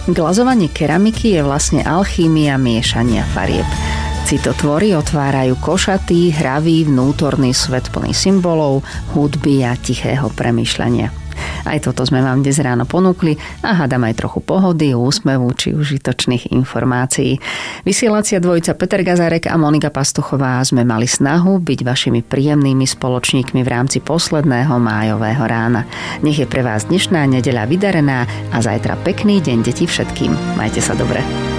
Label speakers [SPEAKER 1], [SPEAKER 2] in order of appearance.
[SPEAKER 1] Glazovanie keramiky je vlastne alchýmia miešania farieb. Citotvory otvárajú košatý, hravý vnútorný svet plný symbolov, hudby a tichého premýšľania. Aj toto sme vám dnes ráno ponúkli a hádam aj trochu pohody, úsmevu či užitočných informácií. Vysielacia dvojica Peter Gazárek a Monika Pastuchová sme mali snahu byť vašimi príjemnými spoločníkmi v rámci posledného májového rána. Nech je pre vás dnešná nedeľa vydarená a zajtra pekný deň deti všetkým. Majte sa dobre.